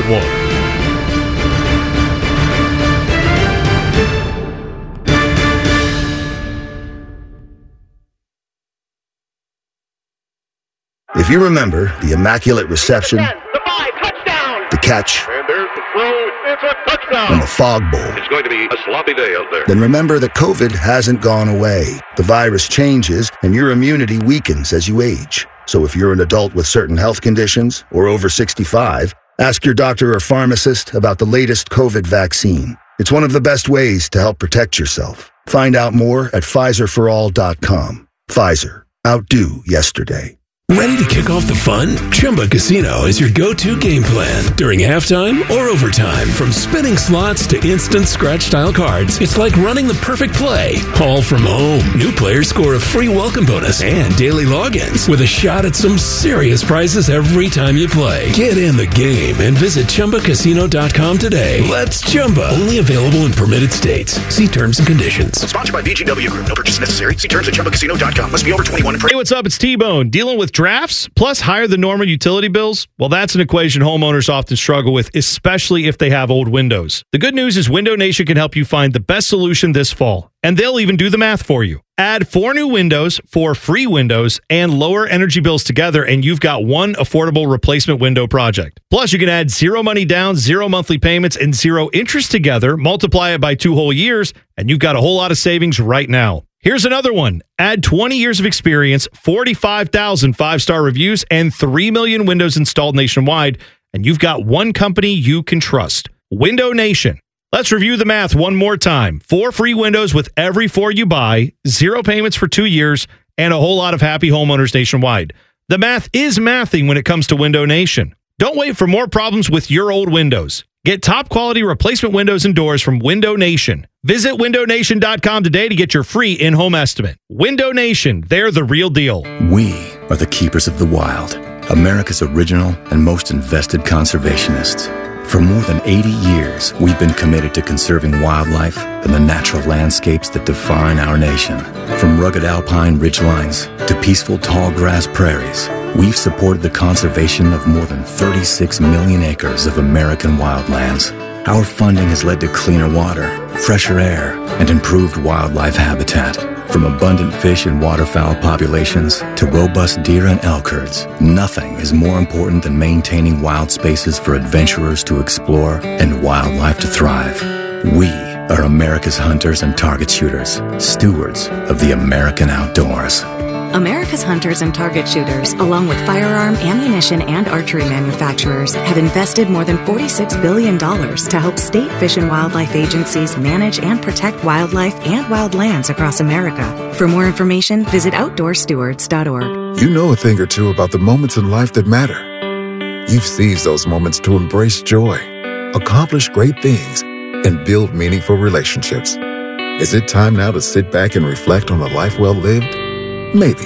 one. If you remember the Immaculate Reception, the catch, And there's the throw. It's a touchdown. and the Fog Bowl, It's going to be a sloppy day out there. then remember that COVID hasn't gone away. The virus changes, and your immunity weakens as you age. So if you're an adult with certain health conditions or over 65, ask your doctor or pharmacist about the latest COVID vaccine. It's one of the best ways to help protect yourself. Find out more at PfizerForAll.com. Pfizer. Outdo yesterday. Ready to kick off the fun? Chumba Casino is your go-to game plan during halftime or overtime. From spinning slots to instant scratch-style cards, it's like running the perfect play, all from home. New players score a free welcome bonus and daily logins with a shot at some serious prizes every time you play. Get in the game and visit ChumbaCasino.com today. Let's Chumba. Only available in permitted states. See terms and conditions. Sponsored by VGW Group. No purchase necessary. See terms at ChumbaCasino.com. Must be over 21. Hey, what's up? It's T-Bone. Dealing with drafts plus higher than normal utility bills? Well, that's an equation homeowners often struggle with, especially if they have old windows. The good news is Window Nation can help you find the best solution this fall, and they'll even do the math for you. Add 4 new windows, 4 free windows, and lower energy bills together, and you've got one affordable replacement window project. Plus, you can add 0 money down, 0 monthly payments, and 0 interest together, multiply it by 2 whole years, and you've got a whole lot of savings right now. Here's another one. Add 20 years of experience, 45,000 5-star reviews, and 3 million windows installed nationwide, and you've got one company you can trust. Window Nation. Let's review the math one more time. 4 free windows with every 4 you buy, 0 payments for 2 years, and a whole lot of happy homeowners nationwide. The math is mathing when it comes to Window Nation. Don't wait for more problems with your old windows. Get top quality replacement windows and doors from Window Nation. Visit windownation.com today to get your free in-home estimate. Window Nation, they're the real deal. We are the keepers of the wild, America's original and most invested conservationists. For more than 80 years, we've been committed to conserving wildlife and the natural landscapes that define our nation. From rugged alpine ridgelines to peaceful tall grass prairies, we've supported the conservation of more than 36 million acres of American wildlands. Our funding has led to cleaner water, fresher air, and improved wildlife habitat. From abundant fish and waterfowl populations to robust deer and elk herds, nothing is more important than maintaining wild spaces for adventurers to explore and wildlife to thrive. We are America's hunters and target shooters, stewards of the American outdoors. America's hunters and target shooters, along with firearm, ammunition, and archery manufacturers, have invested more than $46 billion to help state fish and wildlife agencies manage and protect wildlife and wildlands across America. For more information, visit OutdoorStewards.org. You know a thing or two about the moments in life that matter. You've seized those moments to embrace joy, accomplish great things, and build meaningful relationships. Is it time now to sit back and reflect on a life well lived? Maybe.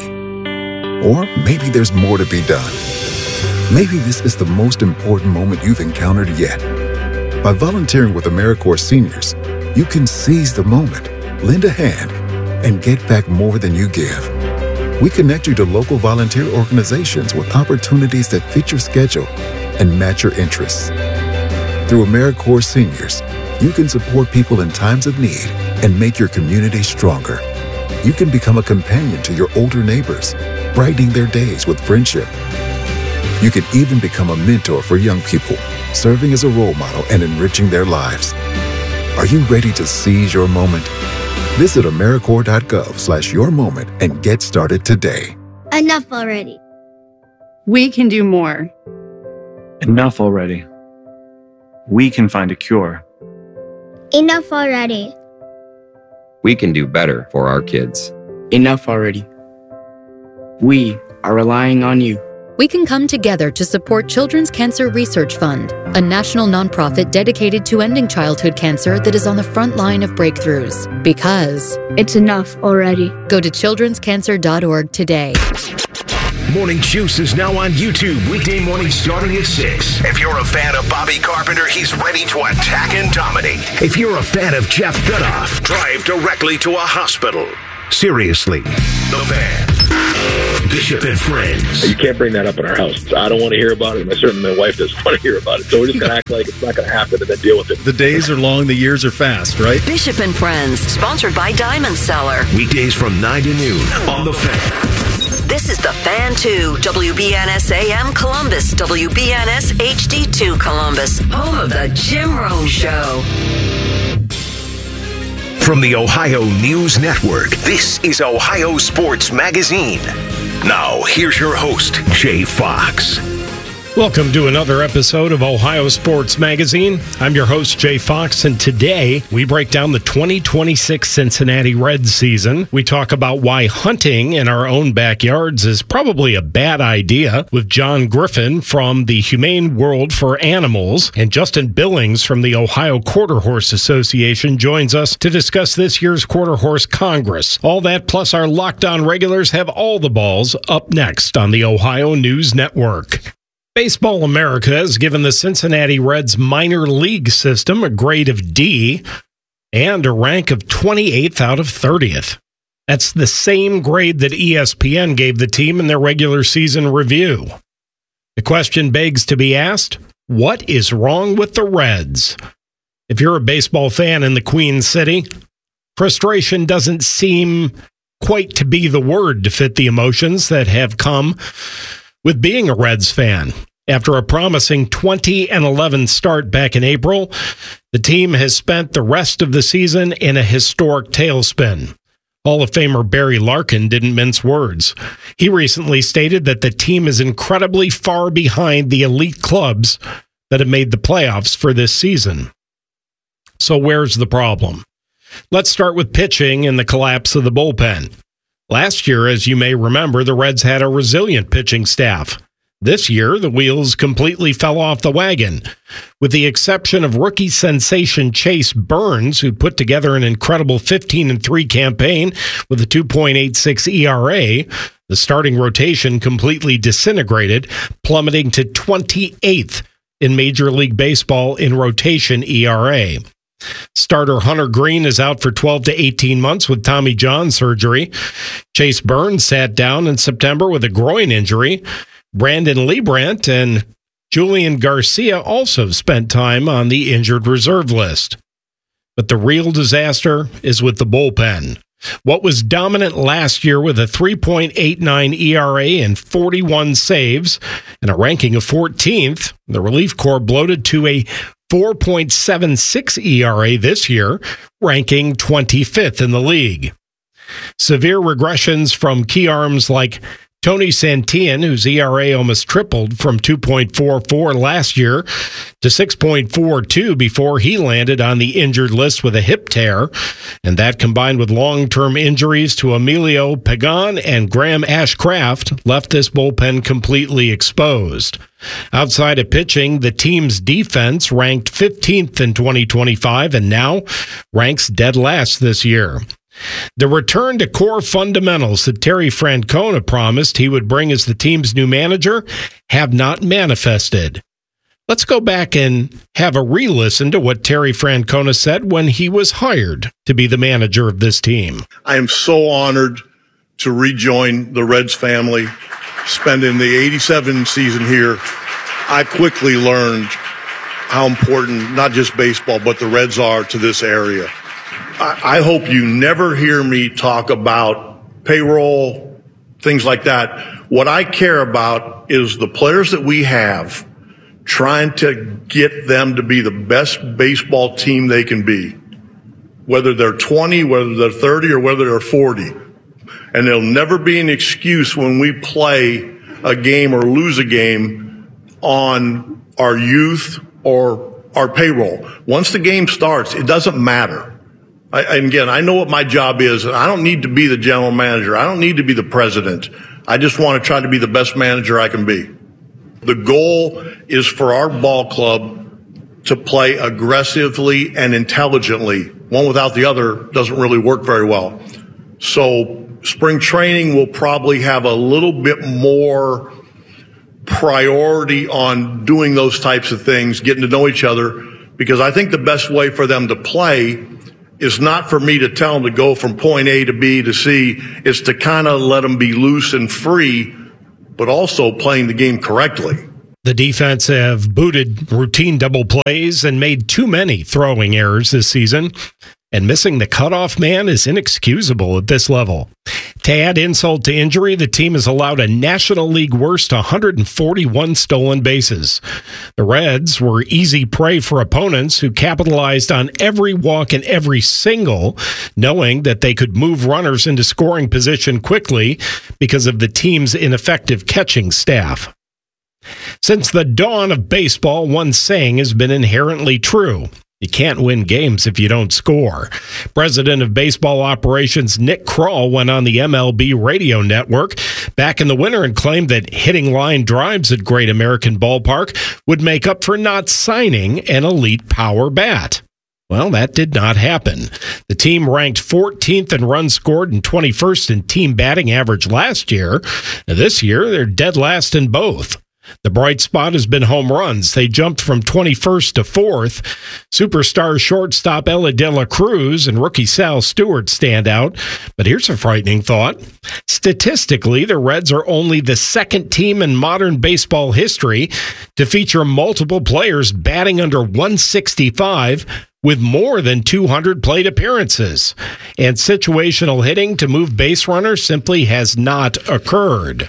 Or maybe there's more to be done. Maybe this is the most important moment you've encountered yet. By volunteering with AmeriCorps Seniors, you can seize the moment, lend a hand, and get back more than you give. We connect you to local volunteer organizations with opportunities that fit your schedule and match your interests. Through AmeriCorps Seniors, you can support people in times of need and make your community stronger. You can become a companion to your older neighbors, brightening their days with friendship. You can even become a mentor for young people, serving as a role model and enriching their lives. Are you ready to seize your moment? Visit AmeriCorps.gov/yourmoment and get started today. Enough already. We can do more. Enough already. We can find a cure. Enough already. We can do better for our kids. Enough already. We are relying on you. We can come together to support Children's Cancer Research Fund, a national nonprofit dedicated to ending childhood cancer that is on the front line of breakthroughs. Because it's enough already. Go to childrenscancer.org today. Morning Juice is now on YouTube weekday mornings starting at 6. If you're a fan of Bobby Carpenter, he's ready to attack and dominate. If you're a fan of Jeff Gutoff, drive directly to a hospital. Seriously, The Fan. Bishop and Friends. You can't bring that up in our house. I don't want to hear about it, and certainly my wife doesn't want to hear about it. So we're just going to act like it's not going to happen and then deal with it. The days are long, the years are fast, right? Bishop and Friends, sponsored by Diamond Cellar. Weekdays from 9 to noon on The Fan. This is The Fan 2, WBNS AM Columbus, WBNS HD2 Columbus, home of the Jim Rome Show. From the Ohio News Network, this is Ohio Sports Magazine. Now, here's your host, Jay Fox. Welcome to another episode of Ohio Sports Magazine. I'm your host, Jay Fox, and today we break down the 2026 Cincinnati Reds season. We talk about why hunting in our own backyards is probably a bad idea with John Griffin from the Humane World for Animals, and Justin Billings from the Ohio Quarter Horse Association joins us to discuss this year's Quarter Horse Congress. All that plus our Locked On regulars have all the balls up next on the Ohio News Network. Baseball America has given the Cincinnati Reds minor league system a grade of D and a rank of 28th out of 30th. That's the same grade that ESPN gave the team in their regular season review. The question begs to be asked, what is wrong with the Reds? If you're a baseball fan in the Queen City, frustration doesn't seem quite to be the word to fit the emotions that have come with being a Reds fan. After a promising 20-11 start back in April, the team has spent the rest of the season in a historic tailspin. Hall of Famer Barry Larkin didn't mince words. He recently stated that the team is incredibly far behind the elite clubs that have made the playoffs for this season. So where's the problem? Let's start with pitching and the collapse of the bullpen. Last year, as you may remember, the Reds had a resilient pitching staff. This year, the wheels completely fell off the wagon. With the exception of rookie sensation Chase Burns, who put together an incredible 15-3 campaign with a 2.86 ERA, the starting rotation completely disintegrated, plummeting to 28th in Major League Baseball in rotation ERA. Starter Hunter Green is out for 12 to 18 months with Tommy John surgery. Chase Burns sat down in September with a groin injury. Brandon Liebrandt and Julian Garcia also spent time on the injured reserve list. But the real disaster is with the bullpen. What was dominant last year with a 3.89 ERA and 41 saves and a ranking of 14th, the relief corps bloated to a 4.76 ERA this year, ranking 25th in the league. Severe regressions from key arms like Tony Santillan, whose ERA almost tripled from 2.44 last year to 6.42 before he landed on the injured list with a hip tear, and that combined with long-term injuries to Emilio Pagan and Graham Ashcraft left this bullpen completely exposed. Outside of pitching, the team's defense ranked 15th in 2025 and now ranks dead last this year. The return to core fundamentals that Terry Francona promised he would bring as the team's new manager have not manifested. Let's go back and have a re-listen to what Terry Francona said when he was hired to be the manager of this team. I am so honored to rejoin the Reds family. Spending the 87 season here, I quickly learned how important not just baseball, but the Reds are to this area. I hope you never hear me talk about payroll, things like that. What I care about is the players that we have, trying to get them to be the best baseball team they can be, whether they're 20, whether they're 30, or whether they're 40. And there'll never be an excuse when we play a game or lose a game on our youth or our payroll. Once the game starts, it doesn't matter. Again, I know what my job is, and I don't need to be the general manager. I don't need to be the president. I just want to try to be the best manager I can be. The goal is for our ball club to play aggressively and intelligently. One without the other doesn't really work very well. So spring training will probably have a little bit more priority on doing those types of things, getting to know each other, because I think the best way for them to play is not for me to tell them to go from point A to B to C. It's to kind of let them be loose and free, but also playing the game correctly. The defense have booted routine double plays and made too many throwing errors this season, and missing the cutoff man is inexcusable at this level. To add insult to injury, the team has allowed a National League worst 141 stolen bases. The Reds were easy prey for opponents who capitalized on every walk and every single, knowing that they could move runners into scoring position quickly because of the team's ineffective catching staff. Since the dawn of baseball, one saying has been inherently true. You can't win games if you don't score. President of Baseball Operations Nick Krall went on the MLB radio network back in the winter and claimed that hitting line drives at Great American Ballpark would make up for not signing an elite power bat. Well, that did not happen. The team ranked 14th in runs scored and 21st in team batting average last year. Now, this year, they're dead last in both. The bright spot has been home runs. They jumped from 21st to 4th. Superstar shortstop Ella De La Cruz and rookie Sal Stewart stand out. But here's a frightening thought. Statistically, the Reds are only the second team in modern baseball history to feature multiple players batting under 165 with more than 200 plate appearances. And situational hitting to move base runners simply has not occurred.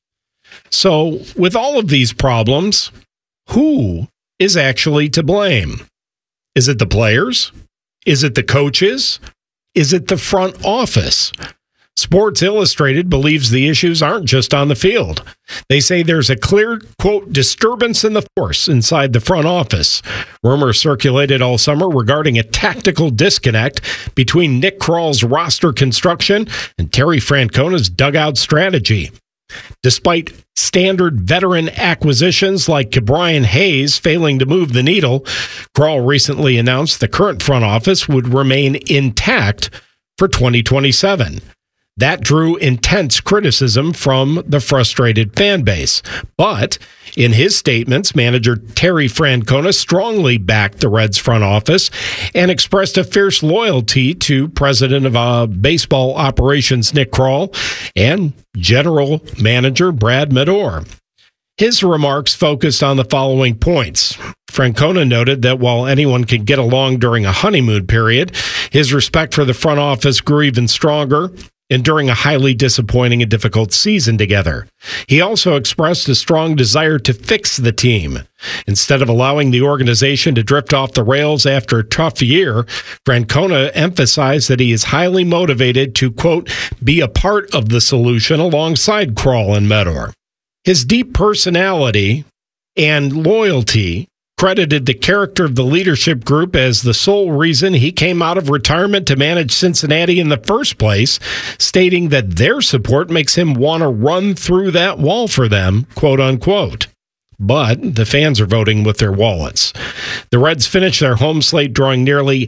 So, with all of these problems, who is actually to blame? Is it the players? Is it the coaches? Is it the front office? Sports Illustrated believes the issues aren't just on the field. They say there's a clear, quote, disturbance in the force inside the front office. Rumors circulated all summer regarding a tactical disconnect between Nick Krall's roster construction and Terry Francona's dugout strategy. Despite standard veteran acquisitions like Ke'Bryan Hayes failing to move the needle, Krall recently announced the current front office would remain intact for 2027. That drew intense criticism from the frustrated fan base. But in his statements, manager Terry Francona strongly backed the Reds front office and expressed a fierce loyalty to President of Baseball Operations Nick Krall and General Manager Brad Medore. His remarks focused on the following points. Francona noted that while anyone can get along during a honeymoon period, his respect for the front office grew even stronger and during a highly disappointing and difficult season together. He also expressed a strong desire to fix the team. Instead of allowing the organization to drift off the rails after a tough year, Francona emphasized that he is highly motivated to, quote, be a part of the solution alongside Krall and Medore. His deep personality and loyalty credited the character of the leadership group as the sole reason he came out of retirement to manage Cincinnati in the first place, stating that their support makes him want to run through that wall for them, quote unquote. But the fans are voting with their wallets. The Reds finished their home slate drawing nearly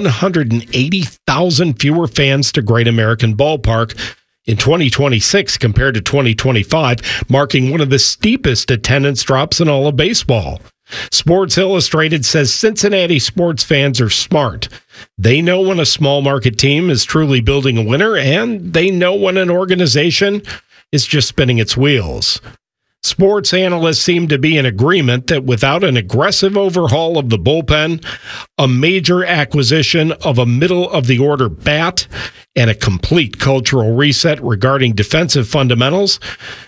180,000 fewer fans to Great American Ballpark in 2026 compared to 2025, marking one of the steepest attendance drops in all of baseball. Sports Illustrated says Cincinnati sports fans are smart. They know when a small market team is truly building a winner, and they know when an organization is just spinning its wheels. Sports analysts seem to be in agreement that without an aggressive overhaul of the bullpen, a major acquisition of a middle-of-the-order bat, and a complete cultural reset regarding defensive fundamentals,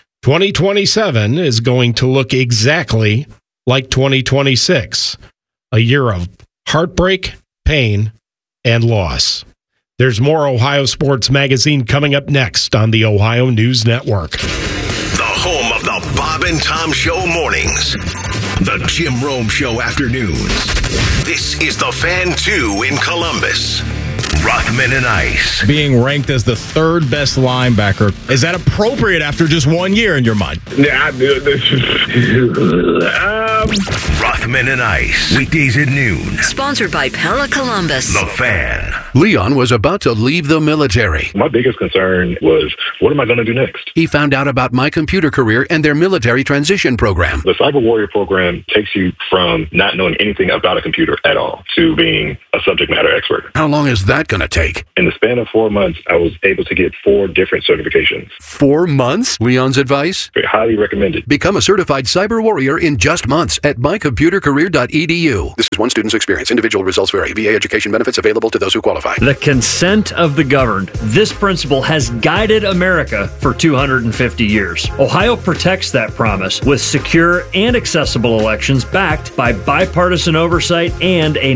2027 is going to look exactly like 2026, a year of heartbreak, pain, and loss. There's more Ohio Sports Magazine coming up next on the Ohio News Network. The home of the Bob and Tom Show mornings. The Jim Rome Show afternoons. This is the Fan 2 in Columbus. Rothman and Ice. Being ranked as the third best linebacker, is that appropriate after just 1 year in your mind? Yeah, Rothman and Ice. Weekdays at noon. Sponsored by Pella Columbus. The Fan. Leon was about to leave the military. My biggest concern was, what am I going to do next? He found out about My Computer Career and their military transition program. The Cyber Warrior program takes you from not knowing anything about a computer at all to being a subject matter expert. How long is that going to take? In the span of 4 months, I was able to get 4 different certifications. 4 months? Leon's advice? Highly recommended. Become a certified cyber warrior in just months at mycomputercareer.edu. This is one student's experience. Individual results vary. VA education benefits available to those who qualify. The consent of the governed. This principle has guided America for 250 years. Ohio protects that promise with secure and accessible elections backed by bipartisan oversight and a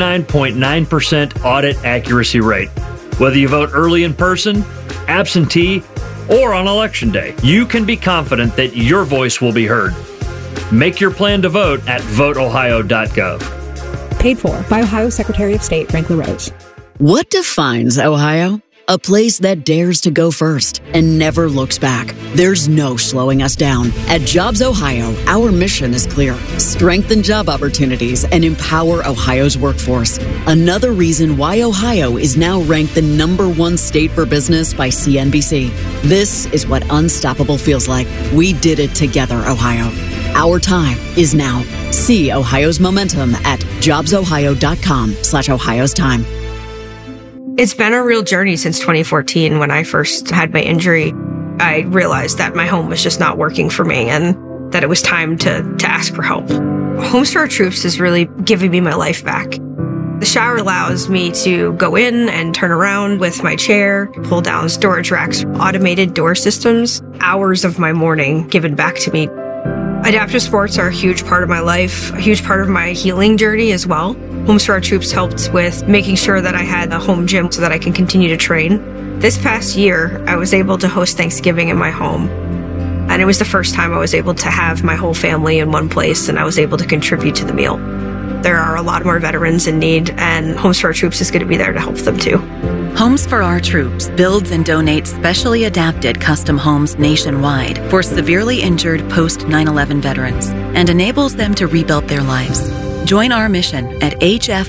99.9% audit accuracy rate. Whether you vote early in person, absentee, or on Election Day, you can be confident that your voice will be heard. Make your plan to vote at voteohio.gov. Paid for by Ohio Secretary of State Frank LaRose. What defines Ohio? A place that dares to go first and never looks back. There's no slowing us down. At Jobs Ohio, our mission is clear. Strengthen job opportunities and empower Ohio's workforce. Another reason why Ohio is now ranked the #1 state for business by CNBC. This is what unstoppable feels like. We did it together, Ohio. Our time is now. See Ohio's momentum at jobsohio.com/Ohio's time. It's been a real journey since 2014 when I first had my injury. I realized that my home was just not working for me and that it was time to ask for help. Homes for Our Troops is really giving me my life back. The shower allows me to go in and turn around with my chair, pull down storage racks, automated door systems, hours of my morning given back to me. Adaptive sports are a huge part of my life, a huge part of my healing journey as well. Homes for Our Troops helped with making sure that I had a home gym so that I can continue to train. This past year, I was able to host Thanksgiving in my home. And it was the first time I was able to have my whole family in one place and I was able to contribute to the meal. There are a lot more veterans in need and Homes for Our Troops is going to be there to help them too. Homes for Our Troops builds and donates specially adapted custom homes nationwide for severely injured post 9/11 veterans and enables them to rebuild their lives. Join our mission at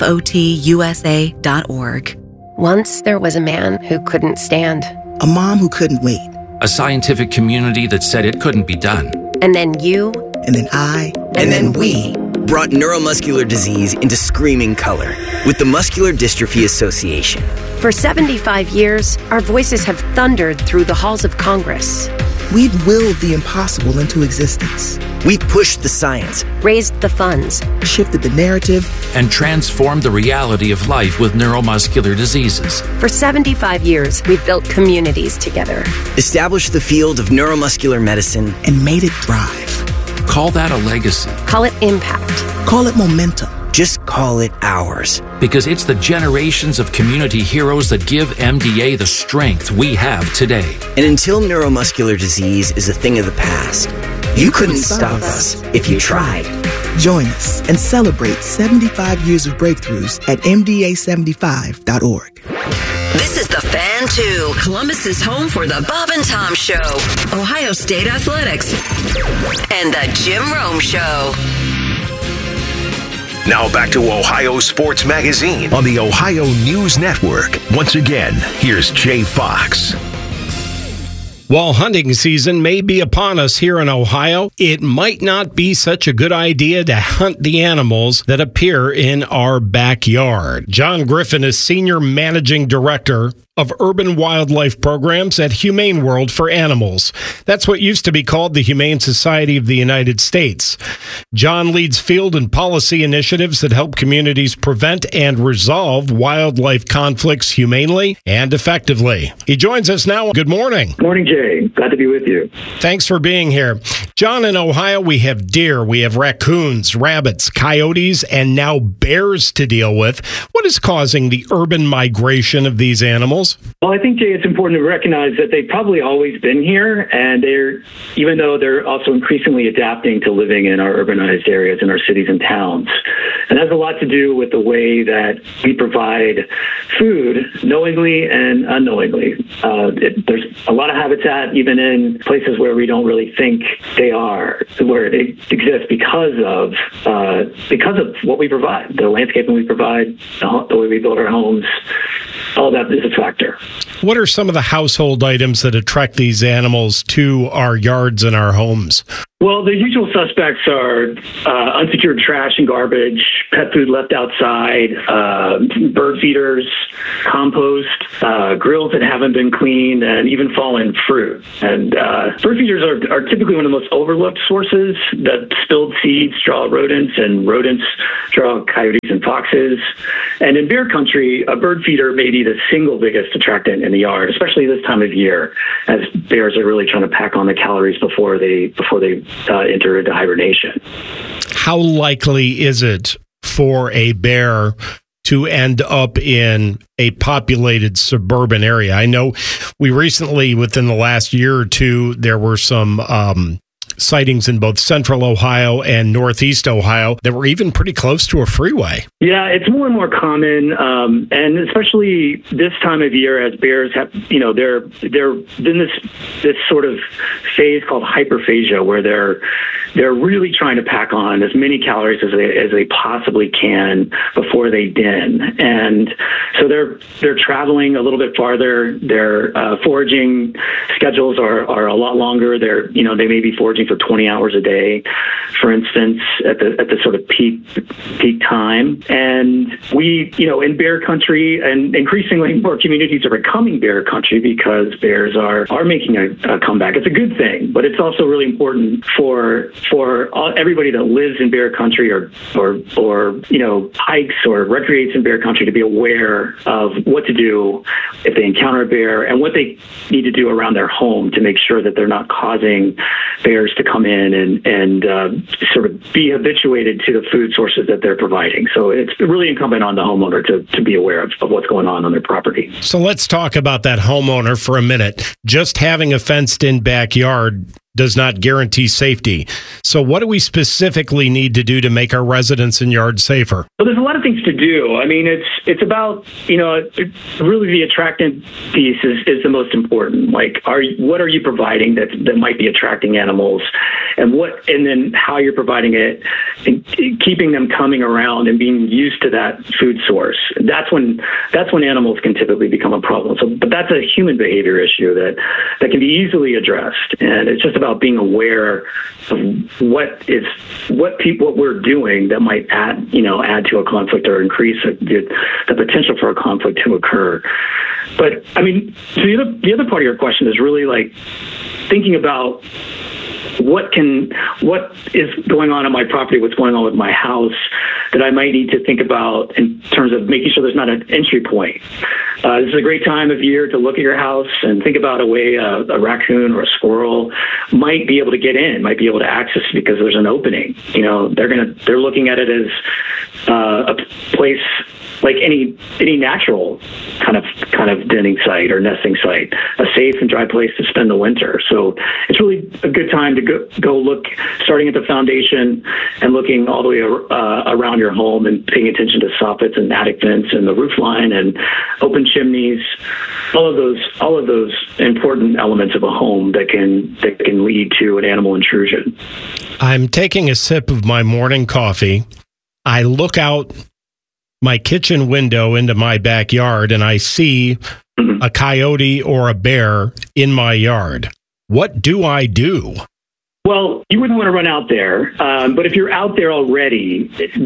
hfotusa.org. Once there was a man who couldn't stand. A mom who couldn't wait. A scientific community that said it couldn't be done. And then you. And then I. And then we brought neuromuscular disease into screaming color with the Muscular Dystrophy Association. For 75 years, our voices have thundered through the halls of Congress. We've willed the impossible into existence. We've pushed the science, raised the funds, shifted the narrative, and transformed the reality of life with neuromuscular diseases. For 75 years, we've built communities together, established the field of neuromuscular medicine, and made it thrive. Call that a legacy. Call it impact. Call it momentum. Just call it ours. Because it's the generations of community heroes that give MDA the strength we have today. And until neuromuscular disease is a thing of the past, you couldn't stop us if you tried. Join us and celebrate 75 years of breakthroughs at MDA75.org. This is The Fan 2, Columbus's home for the Bob and Tom Show, Ohio State Athletics, and the Jim Rome Show. Now back to Ohio Sports Magazine on the Ohio News Network. Once again, here's Jay Fox. While hunting season may be upon us here in Ohio, it might not be such a good idea to hunt the animals that appear in our backyard. John Griffin is Senior Managing Director of Urban Wildlife Programs at Humane World for Animals. That's what used to be called the Humane Society of the United States. John leads field and policy initiatives that help communities prevent and resolve wildlife conflicts humanely and effectively. He joins us now. Good morning. Morning, Jay. Glad to be with you. Thanks for being here. John, in Ohio, we have deer, we have raccoons, rabbits, coyotes, and now bears to deal with. What is causing the urban migration of these animals? Well, I think, Jay, it's important to recognize that they've probably always been here, and even though they're also increasingly adapting to living in our urbanized areas in our cities and towns. And that has a lot to do with the way that we provide food knowingly and unknowingly. There's a lot of habitat, even in places where we don't really think they are, where it exists because of what we provide, the landscaping we provide, the way we build our homes. All that is a factor. What are some of the household items that attract these animals to our yards and our homes? Well, the usual suspects are unsecured trash and garbage, pet food left outside, bird feeders, compost, grills that haven't been cleaned, and even fallen fruit. And bird feeders are typically one of the most overlooked sources. That spilled seeds draw rodents, and rodents draw coyotes and foxes. And in bear country, a bird feeder may be the single biggest attractant in the yard, especially this time of year, as bears are really trying to pack on the calories before they enter into hibernation. How likely is it for a bear to end up in a populated suburban area? I know we recently, within the last year or two, there were some sightings in both central Ohio and northeast Ohio that were even pretty close to a freeway. Yeah, it's more and more common, and especially this time of year, as bears have, they're in this sort of phase called hyperphagia, where they're really trying to pack on as many calories as they possibly can before they den, and so they're traveling a little bit farther. Their foraging schedules are a lot longer. They may be foraging for 20 hours a day, for instance, at the sort of peak time. And we, in bear country, and increasingly more communities are becoming bear country because bears are making a comeback. It's a good thing, but it's also really important for everybody that lives in bear country or hikes or recreates in bear country to be aware of what to do if they encounter a bear and what they need to do around their home to make sure that they're not causing bears to come in and sort of be habituated to the food sources that they're providing. So it's really incumbent on the homeowner to be aware of what's going on their property. So let's talk about that homeowner for a minute. Just having a fenced-in backyard does not guarantee safety. So what do we specifically need to do to make our residents and yards safer? Well, there's a lot of things to do. I mean, it's about, really the attractant piece is the most important. Like, what are you providing that might be attracting animals, and then how you're providing it, and keeping them coming around and being used to that food source. That's when animals can typically become a problem. So, but that's a human behavior issue that can be easily addressed, and it's just about being aware of what we're doing that might add to a conflict or increase the potential for a conflict to occur. But I mean, so the other part of your question is really like thinking about what is going on my property, what's going on with my house that I might need to think about in terms of making sure there's not an entry point. This is a great time of year to look at your house and think about a way a raccoon or a squirrel might be able to get in, might be able to access because there's an opening. They're looking at it as a place like any natural kind of denning site or nesting site, a safe and dry place to spend the winter. So it's really a good time to go look, starting at the foundation and looking all the way around your home and paying attention to soffits and attic vents and the roof line and open chimneys, all of those important elements of a home that can lead to an animal intrusion. I'm taking a sip of my morning coffee. I look out my kitchen window into my backyard and I see a coyote or a bear in my yard. What do I do? Well, you wouldn't want to run out there, but if you're out there already,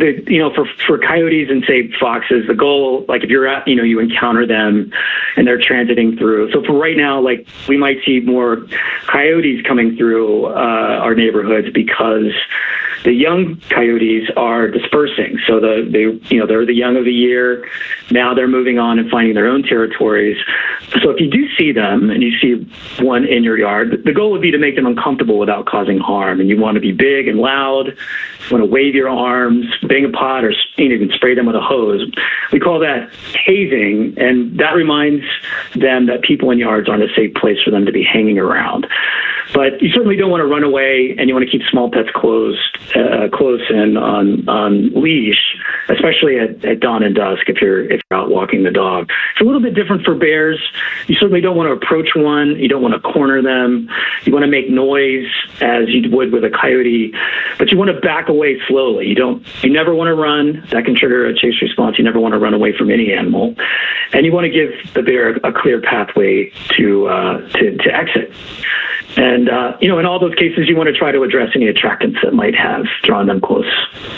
for coyotes and say foxes, the goal, like if you're out, you encounter them and they're transiting through. So for right now, like we might see more coyotes coming through our neighborhoods because the young coyotes are dispersing. So they're the young of the year. Now they're moving on and finding their own territories. So if you do see them and you see one in your yard, the goal would be to make them uncomfortable without causing harm. And you want to be big and loud. You want to wave your arms, bang a pot, or even spray them with a hose. We call that hazing, and that reminds them that people in yards aren't a safe place for them to be hanging around. But you certainly don't want to run away, and you want to keep small pets close and on leash especially at dawn and dusk if you're out walking the dog. It's a little bit different for bears. You certainly don't want to approach one. You don't want to corner them. You want to make noise as you would with a coyote, but you want to back away slowly. You never want to run. That can trigger a chase response. You never want to run away from any animal, and you want to give the bear a clear pathway to exit. And, in all those cases, you want to try to address any attractants that might have drawn them close.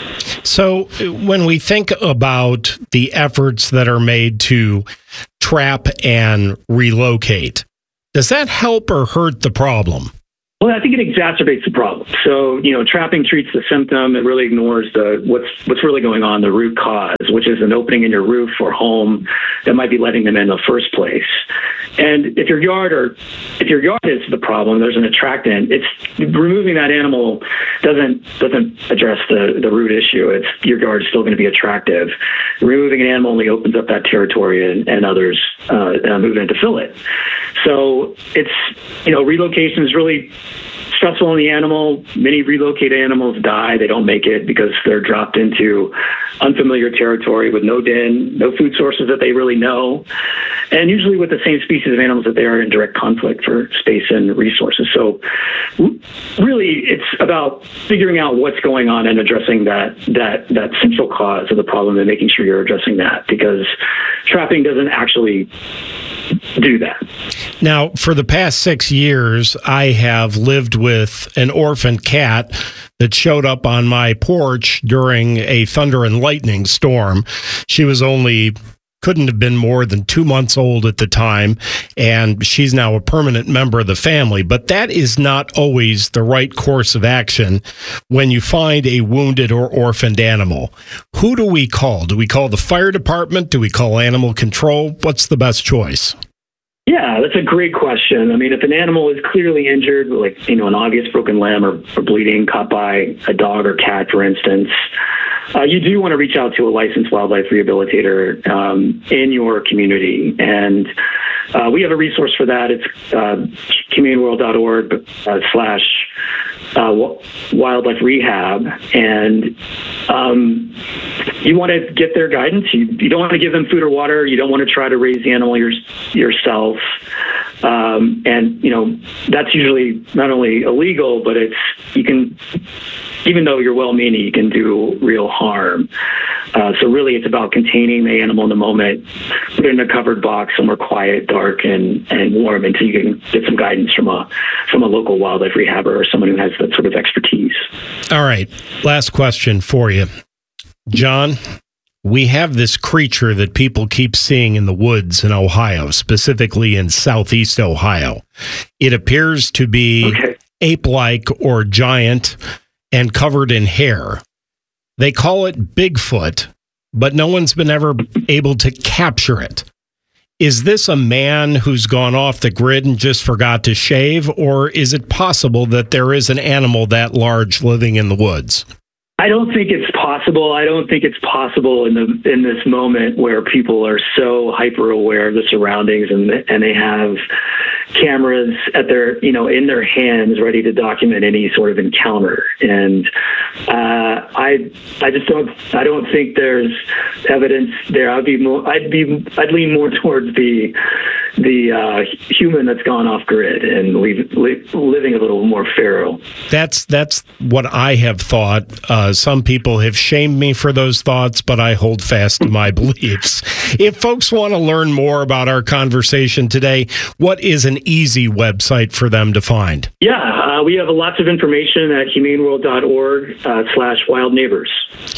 So when we think about the efforts that are made to trap and relocate, does that help or hurt the problem? Well, I think it exacerbates the problem. So, trapping treats the symptom. It really ignores what's really going on, the root cause, which is an opening in your roof or home that might be letting them in the first place. And if your yard is the problem, there's an attractant. It's removing that animal doesn't address the root issue. It's your yard is still going to be attractive. Removing an animal only opens up that territory, and others move in to fill it. So it's relocation is really stressful on the animal. Many relocated animals die. They don't make it because they're dropped into unfamiliar territory with no den, no food sources that they really know, and usually with the same species of animals that they are in direct conflict for space and resources. So really, it's about figuring out what's going on and addressing that central cause of the problem and making sure you're addressing that, because trapping doesn't actually do that. Now, for the past 6 years, I have lived with an orphan cat that showed up on my porch during a thunder and lightning storm. She couldn't have been more than 2 months old at the time, and she's now a permanent member of the family. But that is not always the right course of action when you find a wounded or orphaned animal. Who do we call? Do we call the fire department? Do we call animal control? What's the best choice? Yeah, that's a great question. I mean, if an animal is clearly injured, like, an obvious broken limb or bleeding caught by a dog or cat, for instance, you do want to reach out to a licensed wildlife rehabilitator in your community. And we have a resource for that. It's humaneworld.org /wildlife rehab. And you want to get their guidance. You don't want to give them food or water. You don't want to try to raise the animal yourself. And that's usually not only illegal, but even though you're well-meaning, you can do real harm. So really, it's about containing the animal in the moment, put it in a covered box somewhere quiet, dark, and warm until you can get some guidance from a local wildlife rehabber or someone who has that sort of expertise. All right. Last question for you. John, we have this creature that people keep seeing in the woods in Ohio, specifically in southeast Ohio. It appears to be ape-like or giant and covered in hair. They call it Bigfoot, but no one's been ever able to capture it. Is this a man who's gone off the grid and just forgot to shave, or is it possible that there is an animal that large living in the woods? I don't think it's possible. I don't think it's possible in this moment where people are so hyper aware of the surroundings and they have cameras at their in their hands ready to document any sort of encounter. And I don't think there's evidence there. I'd lean more towards the human that's gone off grid and living a little more feral. That's what I have thought. Some people have shamed me for those thoughts, but I hold fast to my beliefs. If folks want to learn more about our conversation today, what is an easy website for them to find? Yeah, we have lots of information at humaneworld.org /wildneighbors.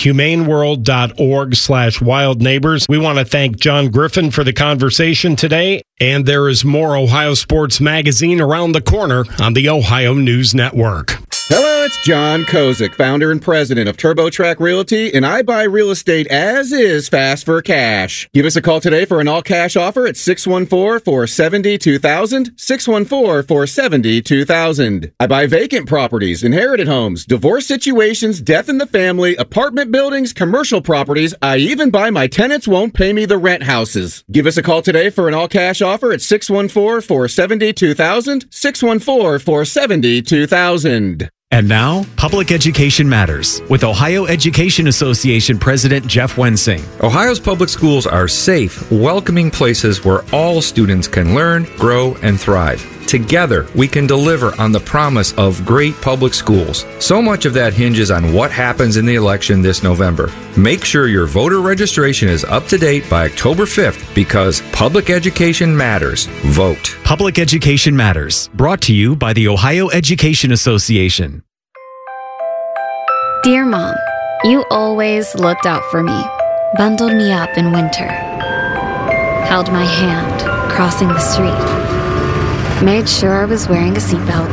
humaneworld.org/wildneighbors. We want to thank John Griffin for the conversation today. And there is more Ohio Sports Magazine around the corner on the Ohio News Network. Hello, it's John Kozik, founder and president of TurboTrack Realty, and I buy real estate as is, fast for cash. Give us a call today for an all-cash offer at 614-470-2000, 614-470-2000. I buy vacant properties, inherited homes, divorce situations, death in the family, apartment buildings, commercial properties. I even buy my tenants won't pay me the rent houses. Give us a call today for an all-cash offer at 614-470-2000, 614-470-2000. And now, Public Education Matters with Ohio Education Association President Jeff Wensing. Ohio's public schools are safe, welcoming places where all students can learn, grow, and thrive. Together, we can deliver on the promise of great public schools. So much of that hinges on what happens in the election this November. Make sure your voter registration is up to date by October 5th because public education matters. Vote. Public Education Matters, brought to you by the Ohio Education Association. Dear Mom, you always looked out for me, bundled me up in winter, held my hand crossing the street, made sure I was wearing a seatbelt,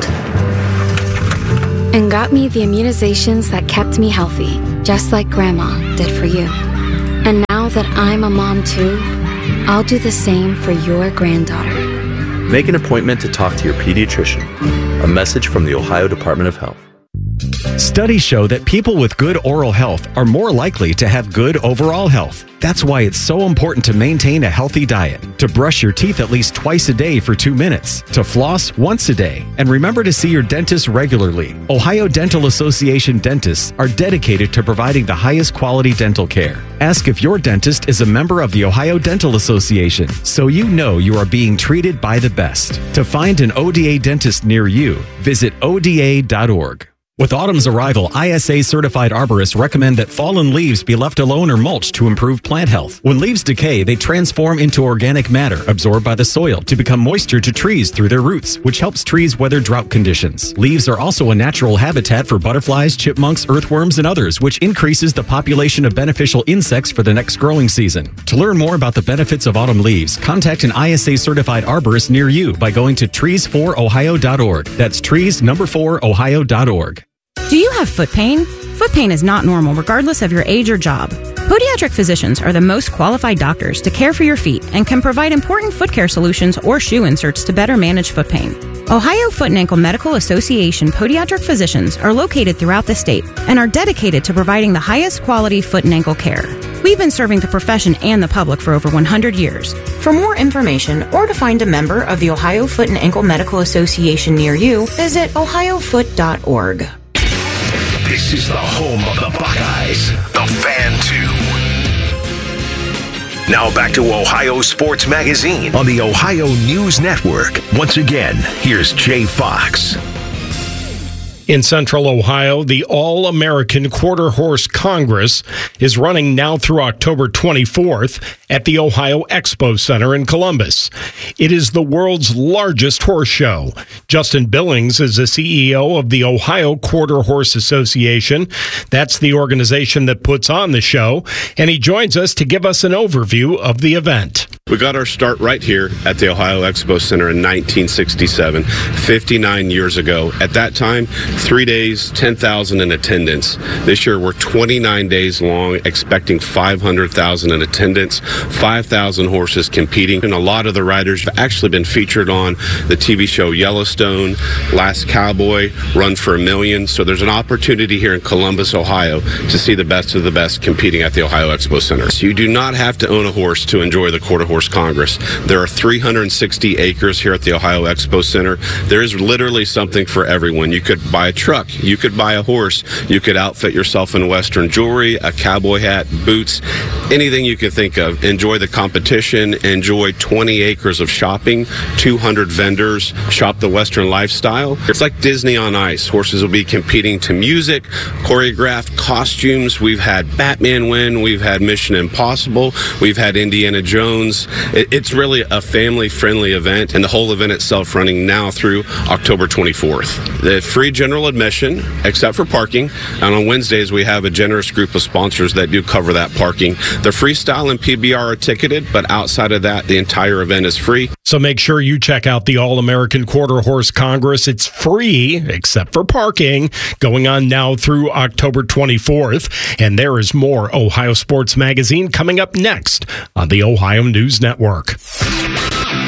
and got me the immunizations that kept me healthy, just like Grandma did for you. And now that I'm a mom too, I'll do the same for your granddaughter. Make an appointment to talk to your pediatrician. A message from the Ohio Department of Health. Studies show that people with good oral health are more likely to have good overall health. That's why it's so important to maintain a healthy diet, to brush your teeth at least twice a day for 2 minutes, to floss once a day, and remember to see your dentist regularly. Ohio Dental Association dentists are dedicated to providing the highest quality dental care. Ask if your dentist is a member of the Ohio Dental Association so you know you are being treated by the best. To find an ODA dentist near you, visit ODA.org. With autumn's arrival, ISA-certified arborists recommend that fallen leaves be left alone or mulched to improve plant health. When leaves decay, they transform into organic matter absorbed by the soil to become moisture to trees through their roots, which helps trees weather drought conditions. Leaves are also a natural habitat for butterflies, chipmunks, earthworms, and others, which increases the population of beneficial insects for the next growing season. To learn more about the benefits of autumn leaves, contact an ISA-certified arborist near you by going to trees4ohio.org. That's trees4ohio.org. Do you have foot pain? Foot pain is not normal regardless of your age or job. Podiatric physicians are the most qualified doctors to care for your feet and can provide important foot care solutions or shoe inserts to better manage foot pain. Ohio Foot and Ankle Medical Association podiatric physicians are located throughout the state and are dedicated to providing the highest quality foot and ankle care. We've been serving the profession and the public for over 100 years. For more information or to find a member of the Ohio Foot and Ankle Medical Association near you, visit ohiofoot.org. This is the home of the Buckeyes, the Fan 2. Now back to Ohio Sports Magazine on the Ohio News Network. Once again, here's Jay Fox. In Central Ohio, the All-American Quarter Horse Congress is running now through October 24th at the Ohio Expo Center in Columbus. It is the world's largest horse show. Justin Billings is the CEO of the Ohio Quarter Horse Association. That's the organization that puts on the show, and he joins us to give us an overview of the event. We got our start right here at the Ohio Expo Center in 1967, 59 years ago. At that time, 3 days, 10,000 in attendance. This year, we're 29 days long, expecting 500,000 in attendance, 5,000 horses competing. And a lot of the riders have actually been featured on the TV show Yellowstone, Last Cowboy, Run for a Million. So there's an opportunity here in Columbus, Ohio, to see the best of the best competing at the Ohio Expo Center. So you do not have to own a horse to enjoy the Quarter Horse Congress. There are 360 acres here at the Ohio Expo Center. There is literally something for everyone. You could buy a truck, you could buy a horse, you could outfit yourself in Western jewelry, a cowboy hat, boots, anything you could think of. Enjoy the competition, enjoy 20 acres of shopping, 200 vendors, shop the Western lifestyle. It's like Disney on ice. Horses will be competing to music, choreographed costumes. We've had Batman win, we've had Mission Impossible, we've had Indiana Jones. It's really a family-friendly event, and the whole event itself running now through October 24th. The free general admission, except for parking, and on Wednesdays we have a generous group of sponsors that do cover that parking. The freestyle and PBR are ticketed, but outside of that, the entire event is free. So make sure you check out the All-American Quarter Horse Congress. It's free, except for parking, going on now through October 24th. And there is more Ohio Sports Magazine coming up next on the Ohio News Network.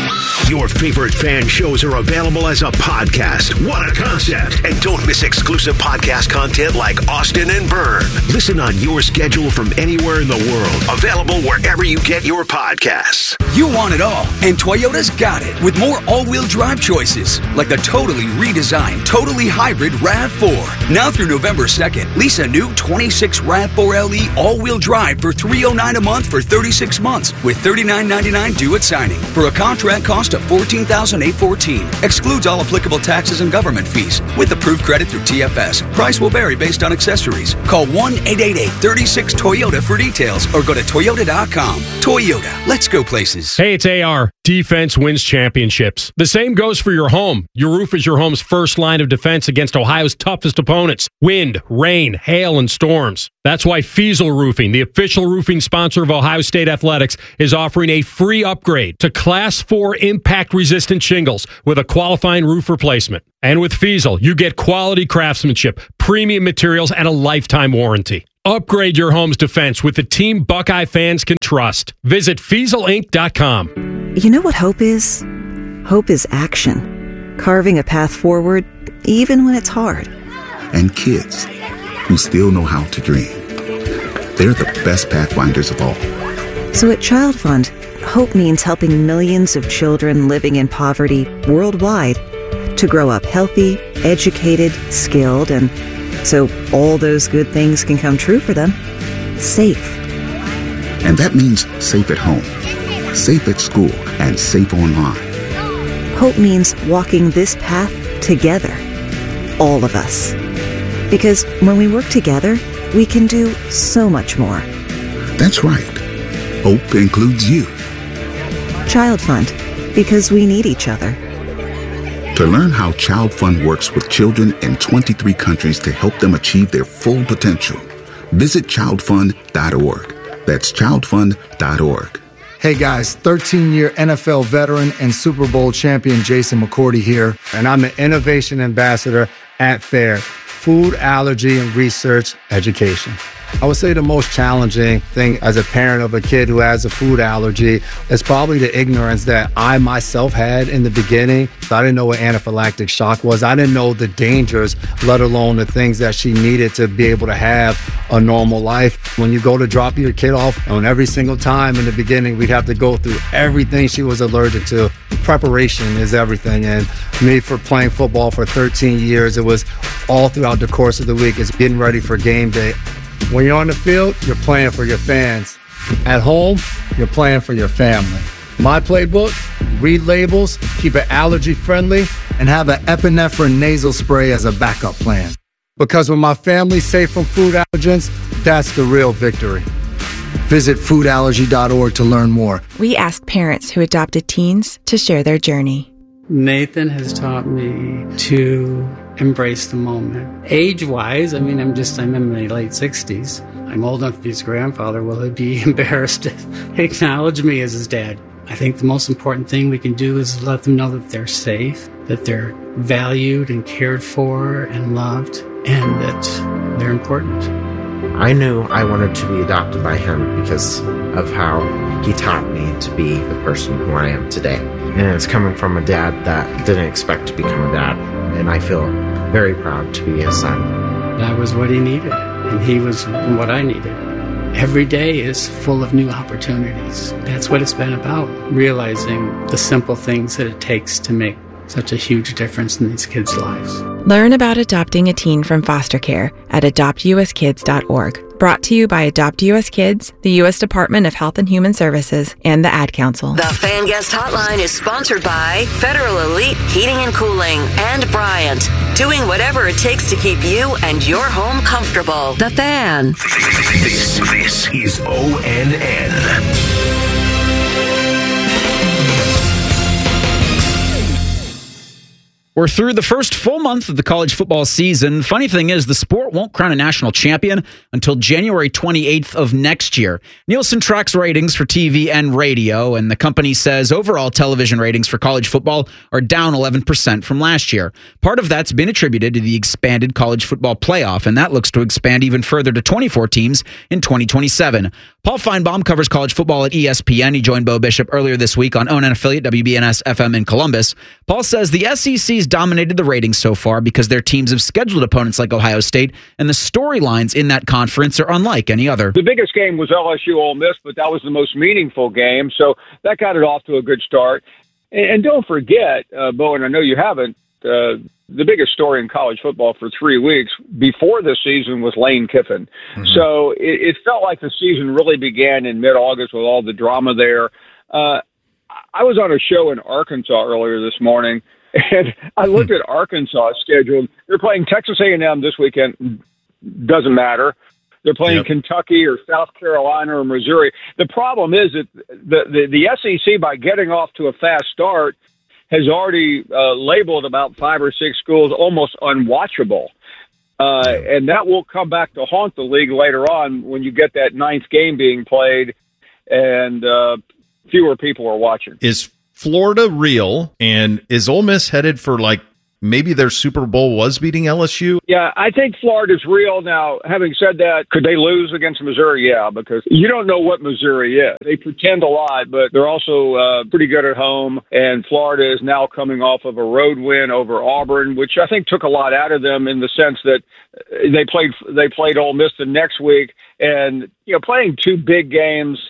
Your favorite fan shows are available as a podcast. What a concept. And don't miss exclusive podcast content like Austin and Byrne. Listen on your schedule from anywhere in the world. Available wherever you get your podcasts. You want it all, and Toyota's got it with more all-wheel drive choices, like the totally redesigned, totally hybrid RAV4. Now through November 2nd, lease a new 26 RAV4 LE all-wheel drive for $309 a month for 36 months with $39.99 due at signing for a contract cost of $14,814. Excludes all applicable taxes and government fees with approved credit through TFS. Price will vary based on accessories. Call 1-888-36-TOYOTA for details or go to Toyota.com. Toyota, let's go places. Hey, it's AR. Defense wins championships. The same goes for your home. Your roof is your home's first line of defense against Ohio's toughest opponents. Wind, rain, hail, and storms. That's why Fiesel Roofing, the official roofing sponsor of Ohio State Athletics, is offering a free upgrade to Class 4 impact-resistant shingles with a qualifying roof replacement. And with Fiesel, you get quality craftsmanship, premium materials, and a lifetime warranty. Upgrade your home's defense with the team Buckeye fans can trust. Visit FieselInc.com. You know what hope is? Hope is action. Carving a path forward, even when it's hard. And kids who still know how to dream. They're the best pathfinders of all. So at Child Fund, hope means helping millions of children living in poverty worldwide to grow up healthy, educated, skilled, and so all those good things can come true for them. Safe. And that means safe at home, safe at school, and safe online. Hope means walking this path together. All of us. Because when we work together, we can do so much more. That's right. Hope includes you. Child Fund. Because we need each other. To learn how Child Fund works with children in 23 countries to help them achieve their full potential, visit childfund.org. That's childfund.org. Hey guys, 13-year NFL veteran and Super Bowl champion Jason McCourty here, and I'm an innovation ambassador at FAIR, Food Allergy and Research Education. I would say the most challenging thing as a parent of a kid who has a food allergy is probably the ignorance that I myself had in the beginning. I didn't know what anaphylactic shock was. I didn't know the dangers, let alone the things that she needed to be able to have a normal life. When you go to drop your kid off, and every single time in the beginning, we'd have to go through everything she was allergic to. Preparation is everything. And me, for playing football for 13 years, it was all throughout the course of the week. It's getting ready for game day. When you're on the field, you're playing for your fans. At home, you're playing for your family. My playbook, read labels, keep it allergy friendly, and have an epinephrine nasal spray as a backup plan. Because when my family's safe from food allergens, that's the real victory. Visit foodallergy.org to learn more. We ask parents who adopted teens to share their journey. Nathan has taught me to embrace the moment. Age-wise, I'm in my late 60s. I'm old enough to be his grandfather. Will he be embarrassed to acknowledge me as his dad? I think the most important thing we can do is let them know that they're safe, that they're valued and cared for and loved, and that they're important. I knew I wanted to be adopted by him because of how he taught me to be the person who I am today. And it's coming from a dad that didn't expect to become a dad. And I feel very proud to be his son. That was what he needed, and he was what I needed. Every day is full of new opportunities. That's what it's been about, realizing the simple things that it takes to make such a huge difference in these kids' lives. Learn about adopting a teen from foster care at adoptuskids.org. Brought to you by Adopt U.S. Kids, the U.S. Department of Health and Human Services, and the Ad Council. The Fan Guest Hotline is sponsored by Federal Elite Heating and Cooling and Bryant, doing whatever it takes to keep you and your home comfortable. The Fan. This is ONN. We're through the first full month of the college football season. Funny thing is, the sport won't crown a national champion until January 28th of next year. Nielsen tracks ratings for TV and radio, and the company says overall television ratings for college football are down 11% from last year. Part of that's been attributed to the expanded college football playoff, and that looks to expand even further to 24 teams in 2027. Paul Feinbaum covers college football at ESPN. He joined Bo Bishop earlier this week on ONN affiliate WBNS FM in Columbus. Paul says the SEC's dominated the ratings so far because their teams have scheduled opponents like Ohio State, and the storylines in that conference are unlike any other. The biggest game was LSU Ole Miss, but that was the most meaningful game, so that got it off to a good start. And don't forget, Bo, and I know you haven't, the biggest story in college football for 3 weeks before the season was Lane Kiffin. Mm-hmm. So it felt like the season really began in mid-August with all the drama there. I was on a show in Arkansas earlier this morning, and I looked at Arkansas' schedule. They're playing Texas A&M this weekend. Doesn't matter. They're playing Kentucky or South Carolina or Missouri. The problem is that the SEC, by getting off to a fast start, has already labeled about 5 or 6 schools almost unwatchable. And that will come back to haunt the league later on when you get that 9th game being played and fewer people are watching. Is Florida real, and is Ole Miss headed for, like, maybe their Super Bowl was beating LSU? Yeah, I think Florida's real. Now, having said that, could they lose against Missouri? Yeah, because you don't know what Missouri is. They pretend a lot, but they're also pretty good at home, and Florida is now coming off of a road win over Auburn, which I think took a lot out of them in the sense that they played Ole Miss the next week, and playing 2 big games,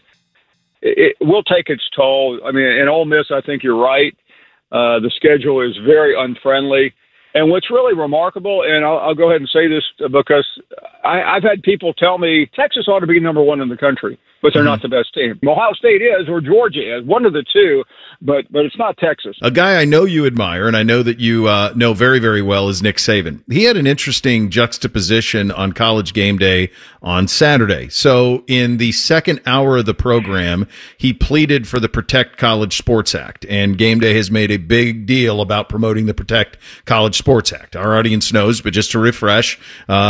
it will take its toll. I mean, in Ole Miss, I think you're right. The schedule is very unfriendly. And what's really remarkable, and I'll go ahead and say this because I've had people tell me Texas ought to be number 1 in the country, but they're not the best team. Ohio State is, or Georgia is, one of the two, but it's not Texas. A guy I know you admire, and I know that you know very, very well, is Nick Saban. He had an interesting juxtaposition on College Game Day on Saturday. So in the second hour of the program, he pleaded for the Protect College Sports Act, and Game Day has made a big deal about promoting the Protect College Sports Act. Our audience knows, but just to refresh,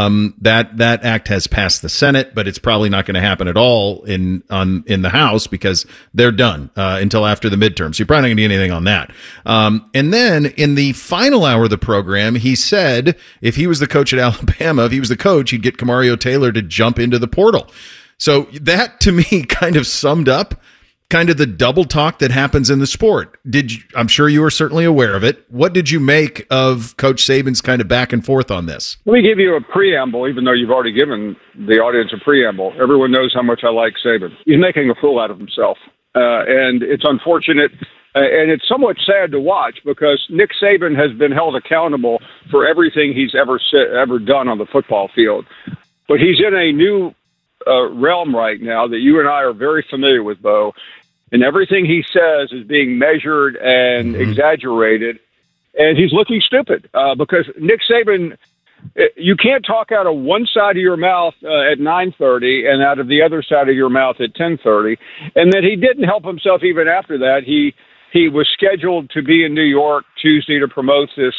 that act has passed the Senate, but it's probably not going to happen at all in the House because they're done until after the midterm. So you're probably not going to get anything on that. And then in the final hour of the program, he said if he was the coach at Alabama, if he was the coach, he'd get Camario Taylor to jump into the portal. So that to me kind of summed up kind of the double talk that happens in the sport. I'm sure you were certainly aware of it. What did you make of Coach Saban's kind of back and forth on this? Let me give you a preamble, even though you've already given the audience a preamble. Everyone knows how much I like Saban. He's making a fool out of himself. And it's unfortunate, and it's somewhat sad to watch because Nick Saban has been held accountable for everything he's ever done on the football field. But he's in a new realm right now that you and I are very familiar with, Bo. And everything he says is being measured and exaggerated. And he's looking stupid because Nick Saban, you can't talk out of one side of your mouth at 9:30 and out of the other side of your mouth at 10:30. And then he didn't help himself even after that. He was scheduled to be in New York Tuesday to promote this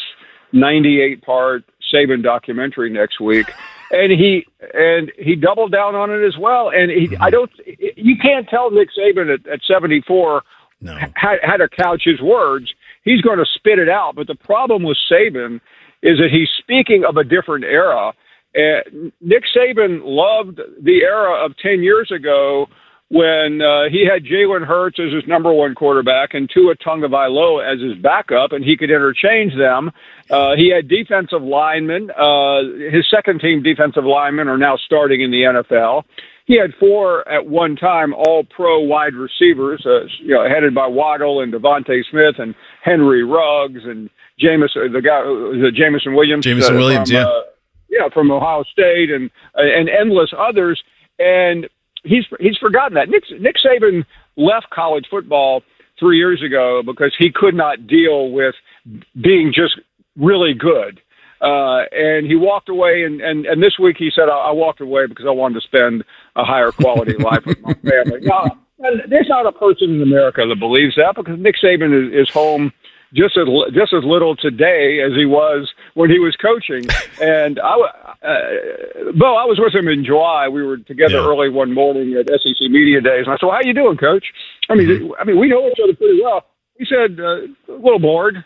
98-part Saban documentary next week. And he doubled down on it as well. And you can't tell Nick Saban at 74 how to couch his words. He's going to spit it out. But the problem with Saban is that he's speaking of a different era. Nick Saban loved the era of 10 years ago when he had Jalen Hurts as his number 1 quarterback and Tua Tagovailoa as his backup, and he could interchange them. He had defensive linemen. His second-team defensive linemen are now starting in the NFL. He had 4 at one time all-pro wide receivers, headed by Waddle and Devontae Smith and Henry Ruggs and Jameson Williams. Jameson Williams, from Ohio State and endless others. And he's forgotten that. Nick Saban left college football 3 years ago because he could not deal with being just really good. And he walked away, and this week he said, I walked away because I wanted to spend a higher quality life with my family. Now, there's not a person in America that believes that because Nick Saban is home just as little today as he was when he was coaching. And Bo, I was with him in July. We were together early one morning at SEC Media Days, and I said, "Well, how you doing, Coach?" I mean, we know each other pretty well. He said, "A little bored."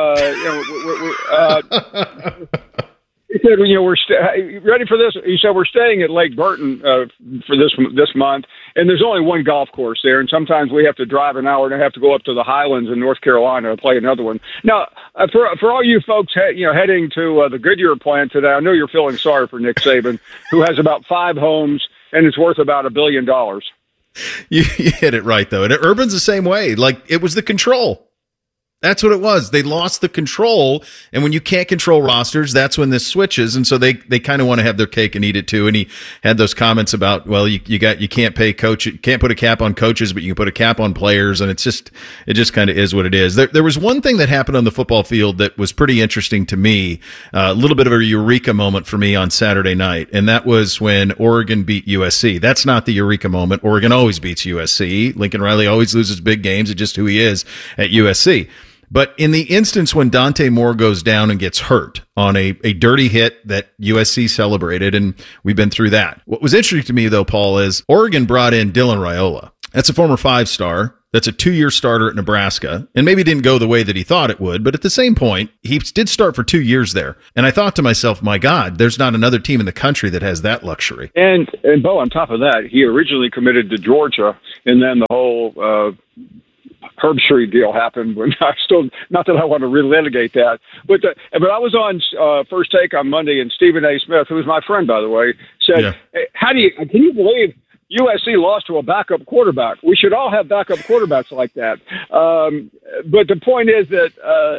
He said, we're ready for this. He said, we're staying at Lake Burton for this month, and there's only one golf course there, and sometimes we have to drive an hour and a half to go up to the Highlands in North Carolina to play another one. Now, for all you folks heading to the Goodyear plant today, I know you're feeling sorry for Nick Saban, who has about 5 homes and is worth about $1 billion. You hit it right, though. And Urban's the same way. Like, it was the control. That's what it was. They lost the control, and when you can't control rosters, that's when this switches. And so they kind of want to have their cake and eat it too. And he had those comments about, well, you can't pay coach, you can't put a cap on coaches, but you can put a cap on players, and it just kind of is what it is. There was one thing that happened on the football field that was pretty interesting to me, a little bit of a eureka moment for me on Saturday night, and that was when Oregon beat USC. That's not the eureka moment. Oregon always beats USC. Lincoln Riley always loses big games. It's just who he is at USC. But in the instance when Dante Moore goes down and gets hurt on a dirty hit that USC celebrated, and we've been through that. What was interesting to me, though, Paul, is Oregon brought in Dylan Raiola. That's a former 5-star. That's a 2-year starter at Nebraska, and maybe didn't go the way that he thought it would. But at the same point, he did start for 2 years there. And I thought to myself, my God, there's not another team in the country that has that luxury. And Bo, on top of that, he originally committed to Georgia, and then the whole Herb Street deal happened. When not that I want to relitigate that, but I was on First Take on Monday, and Stephen A. Smith, who is my friend, by the way, said, hey, can you believe USC lost to a backup quarterback? We should all have backup quarterbacks like that. But the point is that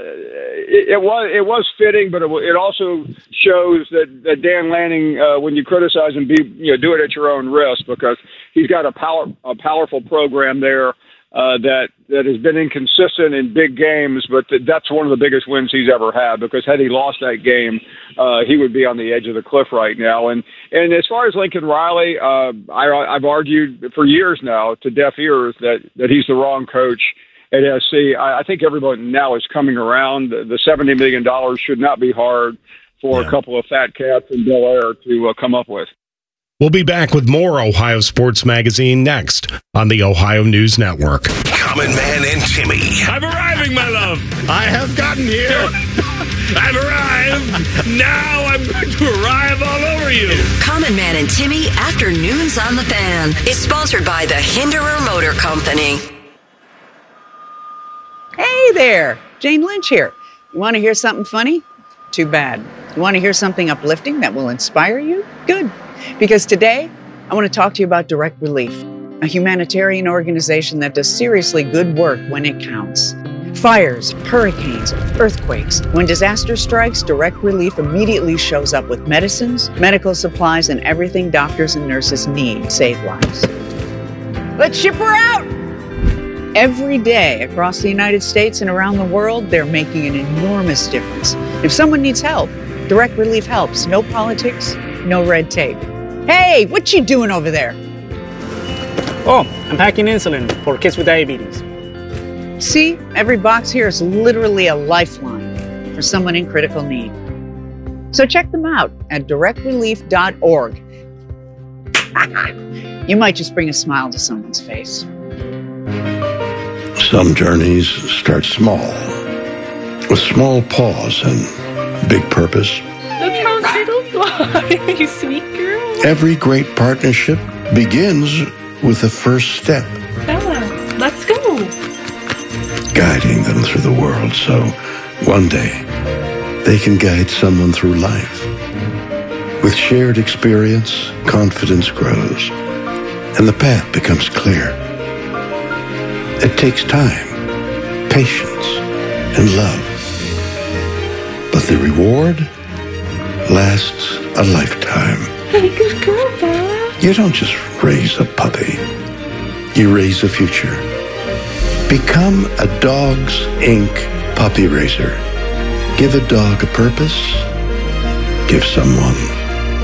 it was fitting, but it also shows that Dan Lanning, when you criticize him, do it at your own risk, because he's got a powerful program there. That has been inconsistent in big games, but that's one of the biggest wins he's ever had, because had he lost that game, he would be on the edge of the cliff right now. And as far as Lincoln Riley, I've argued for years now to deaf ears that he's the wrong coach at SC. I think everyone now is coming around. The $70 million should not be hard for a couple of fat cats in Bel Air to come up with. We'll be back with more Ohio Sports Magazine next on the Ohio News Network. Common Man and Timmy. I'm arriving, my love. I have gotten here. I've arrived. Now I'm going to arrive all over you. Common Man and Timmy Afternoons on the Fan is sponsored by the Hinderer Motor Company. Hey there, Jane Lynch here. You want to hear something funny? Too bad. You want to hear something uplifting that will inspire you? Good. Because today, I want to talk to you about Direct Relief, a humanitarian organization that does seriously good work when it counts. Fires, hurricanes, earthquakes. When disaster strikes, Direct Relief immediately shows up with medicines, medical supplies, and everything doctors and nurses need to save lives. Let's ship her out! Every day across the United States and around the world, they're making an enormous difference. If someone needs help, Direct Relief helps. No politics, no red tape. Hey, what you doing over there? Oh, I'm packing insulin for kids with diabetes. See, every box here is literally a lifeline for someone in critical need. So check them out at directrelief.org. You might just bring a smile to someone's face. Some journeys start small, with small pause and big purpose. Look how little fly, you sweet girl. Every great partnership begins with the first step. Bella, let's go. Guiding them through the world so one day they can guide someone through life. With shared experience, confidence grows, and the path becomes clear. It takes time, patience, and love. But the reward lasts a lifetime. Hey, good girl, Bella. You don't just raise a puppy. You raise a future. Become a Dogs Inc. puppy raiser. Give a dog a purpose. Give someone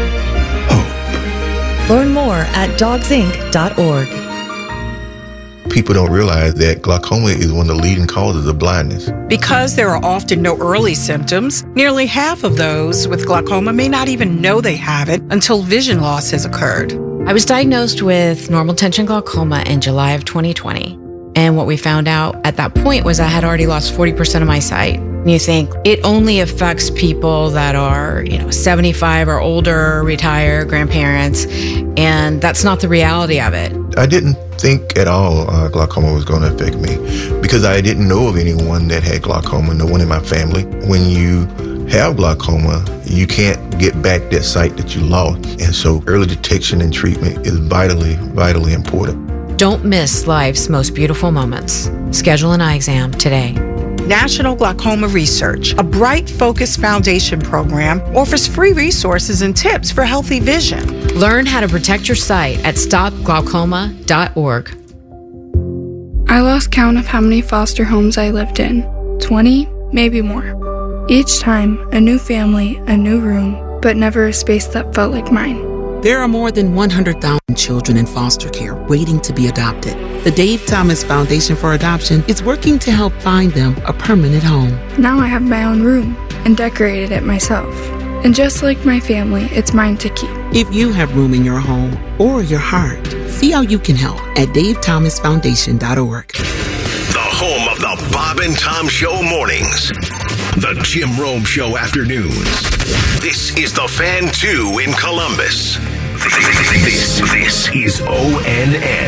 hope. Learn more at dogsinc.org. people don't realize that glaucoma is one of the leading causes of blindness. Because there are often no early symptoms, nearly half of those with glaucoma may not even know they have it until vision loss has occurred. I was diagnosed with normal tension glaucoma in July of 2020. And what we found out at that point was I had already lost 40% of my sight. And you think it only affects people that are, 75 or older, retired, grandparents, and that's not the reality of it. I didn't think at all glaucoma was going to affect me because I didn't know of anyone that had glaucoma, no one in my family. When you have glaucoma, you can't get back that sight that you lost. And so early detection and treatment is vitally, vitally important. Don't miss life's most beautiful moments. Schedule an eye exam today. National Glaucoma Research, a Bright Focus Foundation program, offers free resources and tips for healthy vision. Learn how to protect your sight at stopglaucoma.org. I lost count of how many foster homes I lived in. 20, maybe more. Each time, a new family, a new room, but never a space that felt like mine. There are more than 100,000 children in foster care waiting to be adopted. The Dave Thomas Foundation for Adoption is working to help find them a permanent home. Now I have my own room and decorated it myself. And just like my family, it's mine to keep. If you have room in your home or your heart, see how you can help at davethomasfoundation.org. The home of the Bob and Tom Show mornings. The Jim Rome Show afternoons. This is the Fan 2 in Columbus. This is ONN.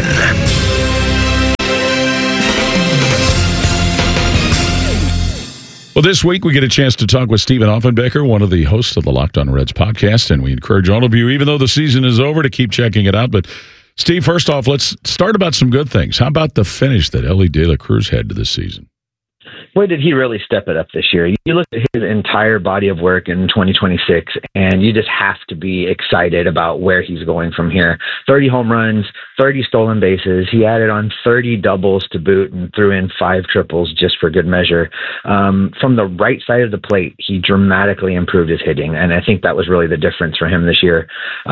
Well, this week we get a chance to talk with Stephen Offenbecker, one of the hosts of the Locked On Reds podcast, and we encourage all of you, even though the season is over, to keep checking it out. But Steve, first off, let's start about some good things. How about the finish that Elly De La Cruz had to this season? Boy, did he really step it up this year. You look at his entire body of work in 2026, and you just have to be excited about where he's going from here. 30 home runs, 30 stolen bases. He added on 30 doubles to boot and threw in 5 triples just for good measure. From the right side of the plate, he dramatically improved his hitting, and I think that was really the difference for him this year.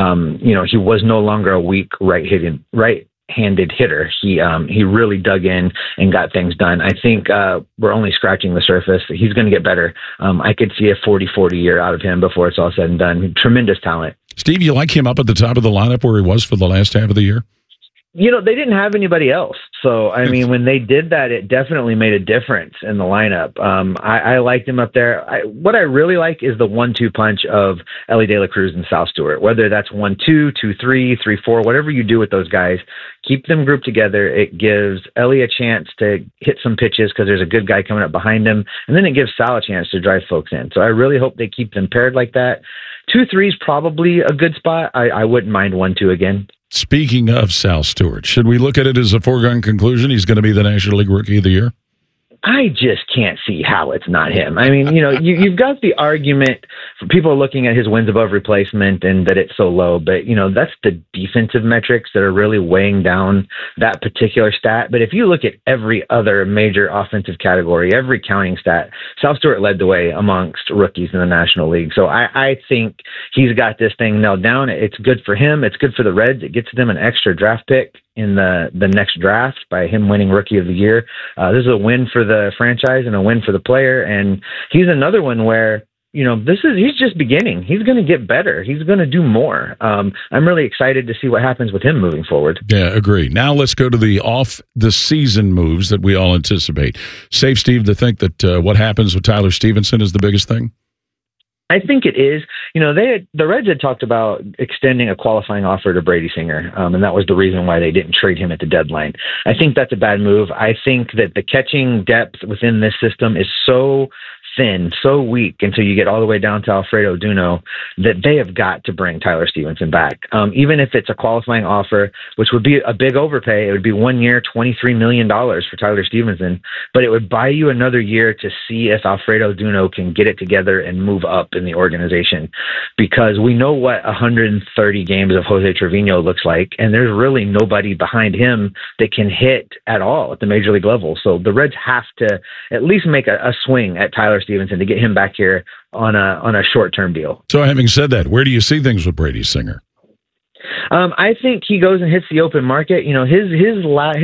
He was no longer a weak right-handed hitter. He really dug in and got things done. I think we're only scratching the surface. He's going to get better. I could see a 40-40 year out of him before it's all said and done. Tremendous talent. Steve, you like him up at the top of the lineup where he was for the last half of the year? They didn't have anybody else. So, when they did that, it definitely made a difference in the lineup. I liked him up there. What I really like is the 1-2 punch of Elly De La Cruz and Sal Stewart, whether that's 1-2, 2-3, 3-4, whatever you do with those guys, keep them grouped together. It gives Elly a chance to hit some pitches because there's a good guy coming up behind him. And then it gives Sal a chance to drive folks in. So I really hope they keep them paired like that. 2-3 is probably a good spot. I wouldn't mind 1-2 again. Speaking of Sal Stewart, should we look at it as a foregone conclusion? He's going to be the National League Rookie of the Year? I just can't see how it's not him. You've got the argument for people looking at his wins above replacement and that it's so low, but, that's the defensive metrics that are really weighing down that particular stat. But if you look at every other major offensive category, every counting stat, Sal Stewart led the way amongst rookies in the National League. So I think he's got this thing nailed down. It's good for him. It's good for the Reds. It gets them an extra draft pick in the next draft by him winning Rookie of the Year. This is a win for the franchise and a win for the player. And he's another one where, he's just beginning. He's going to get better. He's going to do more. I'm really excited to see what happens with him moving forward. Yeah, agree. Now let's go to the off-the-season moves that we all anticipate. Safe, Steve, to think that what happens with Tyler Stevenson is the biggest thing? I think it is. The Reds had talked about extending a qualifying offer to Brady Singer, and that was the reason why they didn't trade him at the deadline. I think that's a bad move. I think that the catching depth within this system is so thin, so weak until you get all the way down to Alfredo Duno that they have got to bring Tyler Stevenson back. Even if it's a qualifying offer, which would be a big overpay, it would be 1 year, $23 million for Tyler Stevenson, but it would buy you another year to see if Alfredo Duno can get it together and move up in the organization, because we know what 130 games of Jose Trevino looks like, and there's really nobody behind him that can hit at all at the major league level. So the Reds have to at least make a swing at Tyler Stevenson to get him back here on a short-term deal. So having said that, where do you see things with Brady Singer? I think he goes and hits the open market. His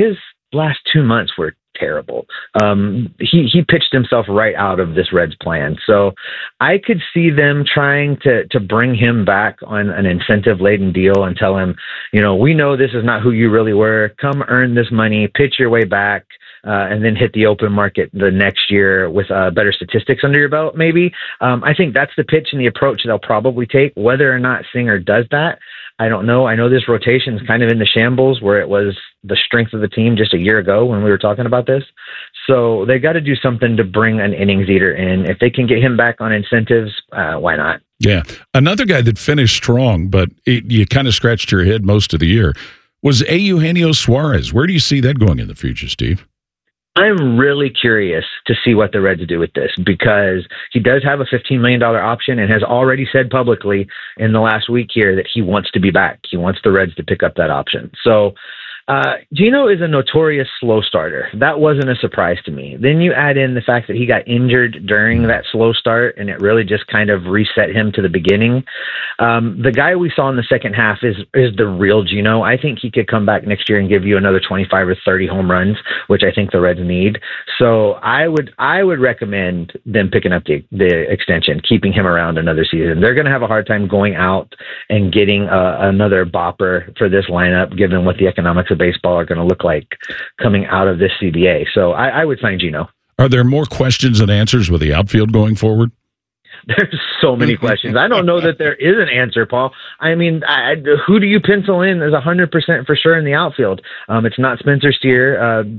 last 2 months were terrible. He pitched himself right out of this Reds plan. So I could see them trying to bring him back on an incentive-laden deal and tell him, we know this is not who you really were. Come earn this money, pitch your way back, and then hit the open market the next year with better statistics under your belt, maybe. I think that's the pitch and the approach they'll probably take. Whether or not Singer does that, I don't know. I know this rotation is kind of in the shambles where it was the strength of the team just a year ago when we were talking about this. So they got to do something to bring an innings eater in. If they can get him back on incentives, why not? Yeah. Another guy that finished strong, but you kind of scratched your head most of the year, was Eugenio Suarez. Where do you see that going in the future, Steve? I'm really curious to see what the Reds do with this, because he does have a $15 million option and has already said publicly in the last week here that he wants to be back. He wants the Reds to pick up that option. So Gino is a notorious slow starter. That wasn't a surprise to me. Then you add in the fact that he got injured during that slow start, and it really just kind of reset him to the beginning. The guy we saw in the second half is the real Gino. I think he could come back next year and give you another 25 or 30 home runs, which I think the Reds need. So I would recommend them picking up the extension, keeping him around another season. They're going to have a hard time going out and getting another bopper for this lineup, given what the economics of baseball are going to look like coming out of this CBA. So I would sign Gino. Are there more questions than answers with the outfield going forward? There's so many questions. I don't know that there is an answer, Paul. I mean, who do you pencil in as 100% for sure in the outfield? It's not Spencer Steer.